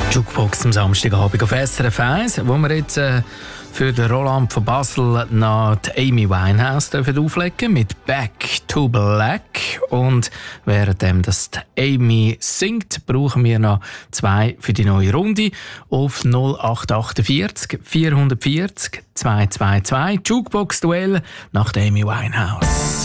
Jukebox am Samstagabend auf SRF 1, wo wir jetzt für den Roland von Basel noch die Amy Winehouse auflegen mit Back to Black. Und währenddem das die Amy singt, brauchen wir noch 2 für die neue Runde auf 0848 440 222. Jukebox-Duell nach der Amy Winehouse.